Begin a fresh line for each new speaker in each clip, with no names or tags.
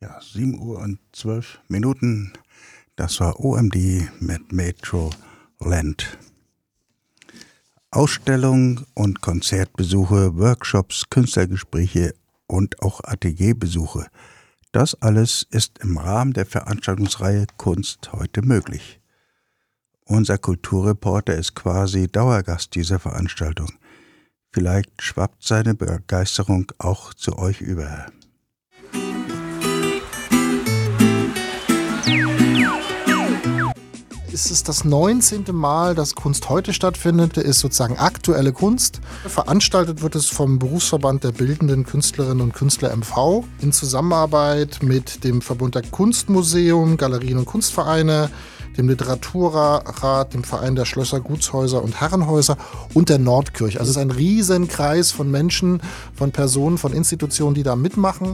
Ja, 7 Uhr und 12 Minuten. Das war OMD mit Metro Land. Ausstellungen und Konzertbesuche, Workshops, Künstlergespräche und auch Atelierbesuche. Das alles ist im Rahmen der Veranstaltungsreihe Kunst heute möglich. Unser Kulturreporter ist quasi Dauergast dieser Veranstaltung. Vielleicht schwappt seine Begeisterung auch zu euch über.
Es ist das 19. Mal, dass Kunst heute stattfindet. Ist sozusagen aktuelle Kunst. Veranstaltet wird es vom Berufsverband der Bildenden Künstlerinnen und Künstler MV in Zusammenarbeit mit dem Verbund der Kunstmuseum, Galerien und Kunstvereine, dem Literaturrat, dem Verein der Schlösser, Gutshäuser und Herrenhäuser und der Nordkirche. Also es ist ein riesen Kreis von Menschen, von Personen, von Institutionen, die da mitmachen.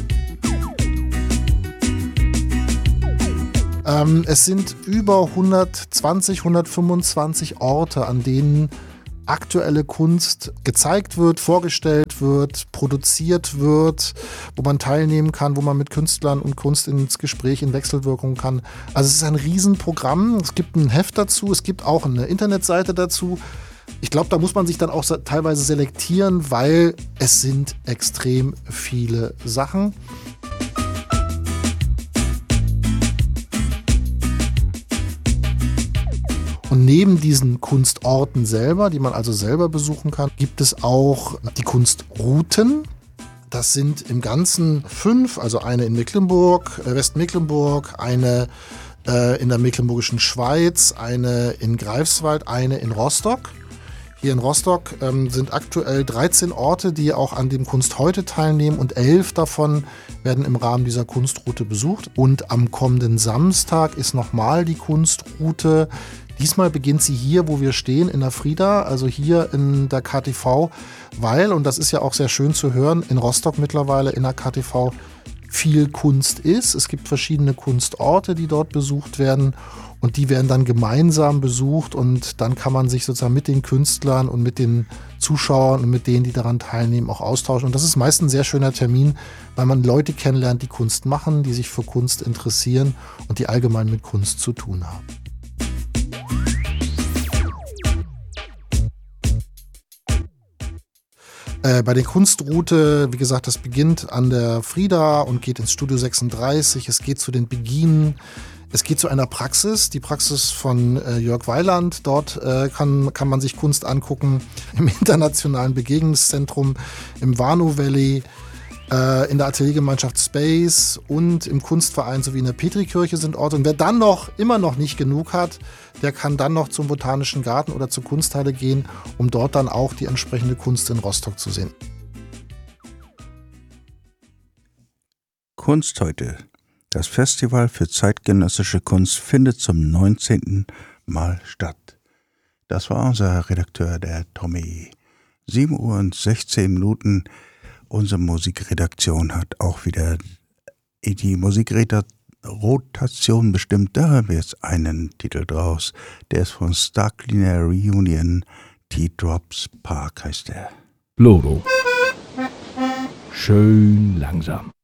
Es sind über 120, 125 Orte, an denen aktuelle Kunst gezeigt wird, vorgestellt wird, produziert wird, wo man teilnehmen kann, wo man mit Künstlern und Kunst ins Gespräch, in Wechselwirkung kann. Also es ist ein Riesenprogramm. Es gibt ein Heft dazu, es gibt auch eine Internetseite dazu. Ich glaube, da muss man sich dann auch teilweise selektieren, weil es sind extrem viele Sachen. Und neben diesen Kunstorten selber, die man also selber besuchen kann, gibt es auch die Kunstrouten. Das sind im Ganzen 5, also eine in Mecklenburg, Westmecklenburg, eine in der Mecklenburgischen Schweiz, eine in Greifswald, eine in Rostock. Hier in Rostock sind aktuell 13 Orte, die auch an dem Kunst heute teilnehmen, und 11 davon werden im Rahmen dieser Kunstroute besucht. Und am kommenden Samstag ist nochmal die Kunstroute. Diesmal beginnt sie hier, wo wir stehen, in der Frieda, also hier in der KTV, weil, und das ist ja auch sehr schön zu hören, in Rostock mittlerweile in der KTV viel Kunst ist. Es gibt verschiedene Kunstorte, die dort besucht werden, und die werden dann gemeinsam besucht, und dann kann man sich sozusagen mit den Künstlern und mit den Zuschauern und mit denen, die daran teilnehmen, auch austauschen. Und das ist meist ein sehr schöner Termin, weil man Leute kennenlernt, die Kunst machen, die sich für Kunst interessieren und die allgemein mit Kunst zu tun haben. Bei der Kunstroute, wie gesagt, das beginnt an der Frieda und geht ins Studio 36. Es geht zu den Beginen. Es geht zu einer Praxis, die Praxis von Jörg Weiland. Dort kann man sich Kunst angucken im Internationalen Begegnungszentrum, im Warnow Valley, in der Ateliergemeinschaft Space und im Kunstverein sowie in der Petrikirche sind Orte. Und wer dann immer noch nicht genug hat, der kann dann noch zum Botanischen Garten oder zur Kunsthalle gehen, um dort dann auch die entsprechende Kunst in Rostock zu sehen.
Kunst heute. Das Festival für zeitgenössische Kunst findet zum 19. Mal statt. Das war unser Redakteur, der Tommy. 7 Uhr und 16 Minuten. Unsere Musikredaktion hat auch wieder die Musikrotation bestimmt. Da haben wir jetzt einen Titel draus. Der ist von Starcleaner Reunion. Teardrops Park heißt der.
Loro. Schön langsam.